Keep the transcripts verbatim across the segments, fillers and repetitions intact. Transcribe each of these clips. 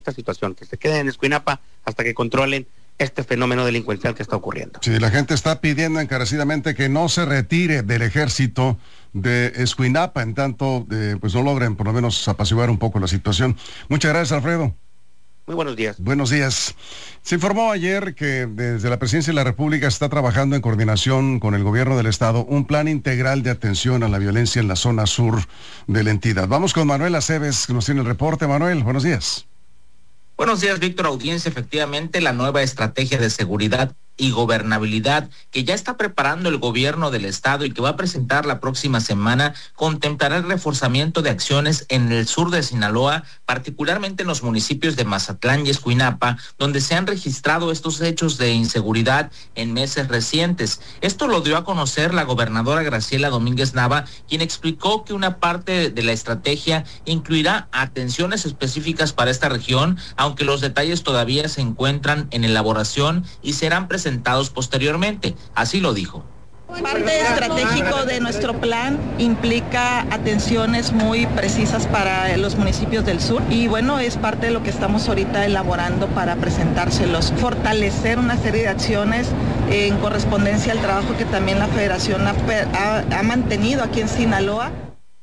esta situación, que se queden en Escuinapa hasta que controlen este fenómeno delincuencial que está ocurriendo. Sí, la gente está pidiendo encarecidamente que no se retire del ejército de Escuinapa, en tanto eh, pues no logren por lo menos apaciguar un poco la situación. Muchas gracias, Alfredo. Muy buenos días. Buenos días. Se informó ayer que desde la Presidencia de la República está trabajando en coordinación con el gobierno del estado un plan integral de atención a la violencia en la zona sur de la entidad. Vamos con Manuel Aceves, que nos tiene el reporte. Manuel, buenos días. Buenos días, Víctor. Audiencia, efectivamente, la nueva estrategia de seguridad y gobernabilidad que ya está preparando el gobierno del estado y que va a presentar la próxima semana contemplará el reforzamiento de acciones en el sur de Sinaloa, particularmente en los municipios de Mazatlán y Escuinapa, donde se han registrado estos hechos de inseguridad en meses recientes. Esto lo dio a conocer la gobernadora Graciela Domínguez Nava, quien explicó que una parte de la estrategia incluirá atenciones específicas para esta región, aunque los detalles todavía se encuentran en elaboración y serán presentados posteriormente, así lo dijo. Parte estratégico de nuestro plan implica atenciones muy precisas para los municipios del sur y bueno, es parte de lo que estamos ahorita elaborando para presentárselos. Fortalecer una serie de acciones en correspondencia al trabajo que también la Federación ha, ha, ha mantenido aquí en Sinaloa.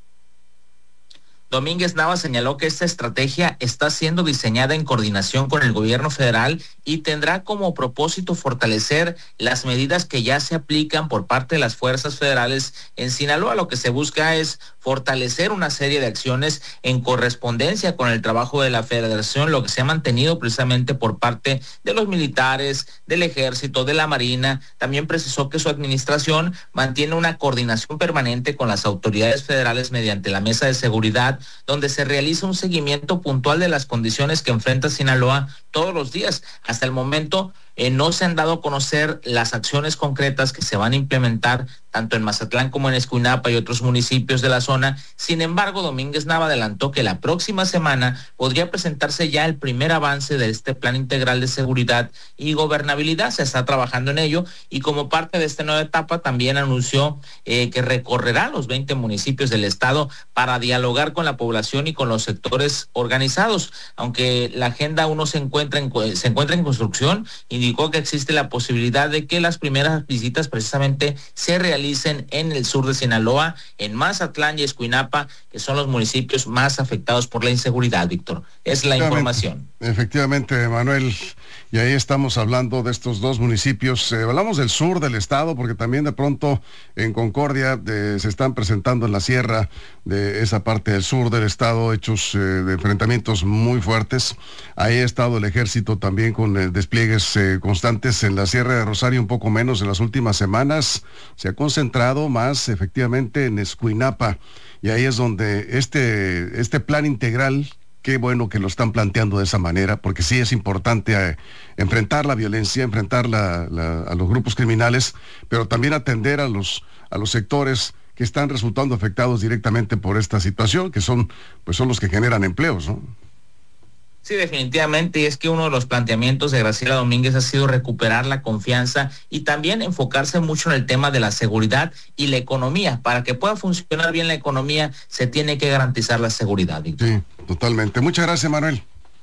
Domínguez Nava señaló que esta estrategia está siendo diseñada en coordinación con el gobierno federal y tendrá como propósito fortalecer las medidas que ya se aplican por parte de las fuerzas federales en Sinaloa. Lo que se busca es fortalecer una serie de acciones en correspondencia con el trabajo de la federación, lo que se ha mantenido precisamente por parte de los militares, del ejército, de la marina. También precisó que su administración mantiene una coordinación permanente con las autoridades federales mediante la Mesa de Seguridad, donde se realiza un seguimiento puntual de las condiciones que enfrenta Sinaloa todos los días. Hasta el momento eh, no se han dado a conocer las acciones concretas que se van a implementar tanto en Mazatlán como en Escuinapa y otros municipios de la zona. Sin embargo, Domínguez Nava adelantó que la próxima semana podría presentarse ya el primer avance de este plan integral de seguridad y gobernabilidad. Se está trabajando en ello y como parte de esta nueva etapa también anunció eh, que recorrerá los veinte municipios del estado para dialogar con la población y con los sectores organizados. Aunque la agenda aún no se encuentra en, se encuentra en construcción, indicó que existe la posibilidad de que las primeras visitas precisamente se realicen en el sur de Sinaloa, en Mazatlán y Escuinapa, que son los municipios más afectados por la inseguridad, Víctor. Es la información. Efectivamente, Manuel, y ahí estamos hablando de estos dos municipios. Eh, hablamos del sur del estado, porque también de pronto en Concordia de, se están presentando en la sierra de esa parte del sur del estado hechos eh, de enfrentamientos muy fuertes. Ahí ha estado el ejército también con eh, despliegues eh, constantes en la Sierra de Rosario, un poco menos en las últimas semanas. Se ha concentrado más efectivamente en Escuinapa, y ahí es donde este, este plan integral, qué bueno que lo están planteando de esa manera, porque sí es importante eh, enfrentar la violencia, enfrentar la, la, a los grupos criminales, pero también atender a los, a los sectores que están resultando afectados directamente por esta situación, que son, pues son los que generan empleos, ¿no? Sí, definitivamente, y es que uno de los planteamientos de Graciela Domínguez ha sido recuperar la confianza y también enfocarse mucho en el tema de la seguridad y la economía. Para que pueda funcionar bien la economía, se tiene que garantizar la seguridad, Víctor. Sí, totalmente. Muchas gracias, Manuel.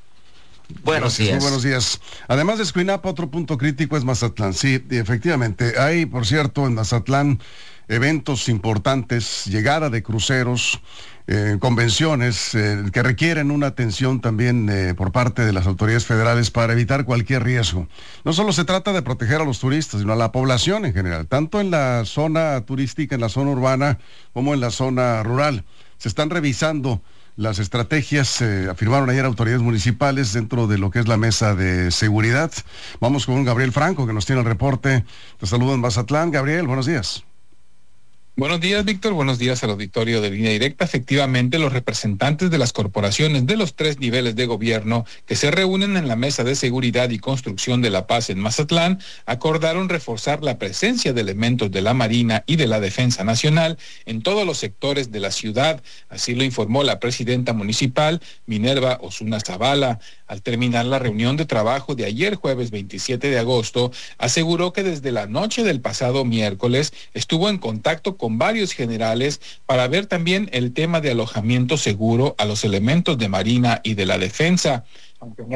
Buenos Gracias, días. Muy buenos días. Además de Escuinapa, otro punto crítico es Mazatlán. Sí, efectivamente, hay, por cierto, en Mazatlán eventos importantes, llegada de cruceros, eh, convenciones eh, que requieren una atención también eh, por parte de las autoridades federales para evitar cualquier riesgo. No solo se trata de proteger a los turistas, sino a la población en general, tanto en la zona turística, en la zona urbana, como en la zona rural. Se están revisando las estrategias, eh, afirmaron ayer autoridades municipales dentro de lo que es la mesa de seguridad. Vamos con Gabriel Franco, que nos tiene el reporte. Te saludo en Mazatlán. Gabriel, buenos días. Buenos días, Víctor. Buenos días al auditorio de Línea Directa. Efectivamente, los representantes de las corporaciones de los tres niveles de gobierno que se reúnen en la Mesa de Seguridad y Construcción de la Paz en Mazatlán acordaron reforzar la presencia de elementos de la Marina y de la Defensa Nacional en todos los sectores de la ciudad. Así lo informó la presidenta municipal, Minerva Osuna Zavala. Al terminar la reunión de trabajo de ayer jueves veintisiete de agosto, aseguró que desde la noche del pasado miércoles estuvo en contacto con varios generales para ver también el tema de alojamiento seguro a los elementos de Marina y de la Defensa. aunque